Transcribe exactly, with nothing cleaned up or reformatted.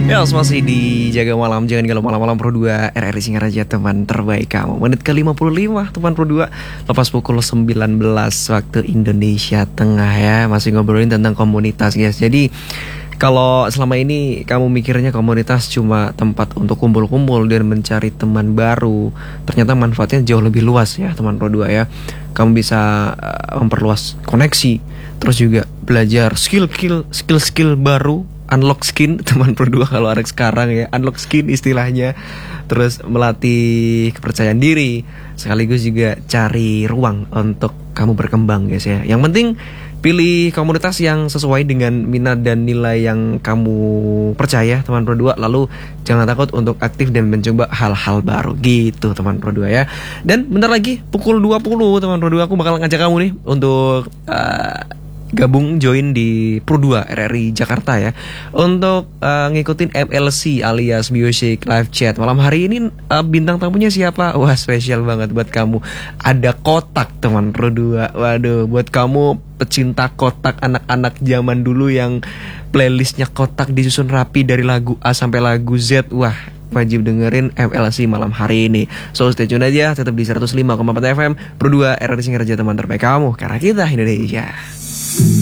Ya, masih di Jaga Malam, jangan galau malam-malam Pro dua R R I Singaraja, teman terbaik kamu. Menit ke lima puluh lima teman Pro dua, lepas pukul sembilan belas waktu Indonesia Tengah ya. Masih ngobrolin tentang komunitas guys. Jadi kalau selama ini kamu mikirnya komunitas cuma tempat untuk kumpul-kumpul dan mencari teman baru, ternyata manfaatnya jauh lebih luas ya teman Pro dua ya. Kamu bisa uh, memperluas koneksi, terus juga belajar skill-skill skill-skill baru, unlock skin teman Pro dua kalau anak sekarang ya, unlock skin istilahnya. Terus melatih kepercayaan diri, sekaligus juga cari ruang untuk kamu berkembang guys ya. Yang penting pilih komunitas yang sesuai dengan minat dan nilai yang kamu percaya teman Pro dua. Lalu jangan takut untuk aktif dan mencoba hal-hal baru gitu teman Pro dua ya. Dan bentar lagi pukul dua puluh teman Pro dua, aku bakal ngajak kamu nih untuk uh, gabung join di Pro dua R R I Jakarta ya, untuk uh, ngikutin M L C alias Music Live Chat. Malam hari ini uh, bintang tamunya siapa? Wah, spesial banget buat kamu. Ada Kotak teman Pro dua. Waduh, buat kamu pecinta kotak, anak-anak zaman dulu yang playlistnya kotak disusun rapi dari lagu A sampai lagu Z. Wah, wajib dengerin M L C malam hari ini. So stay tune aja, tetap di seratus lima koma empat F M Pro dua R R I Singaraja, teman terbaik kamu, karena kita Indonesia.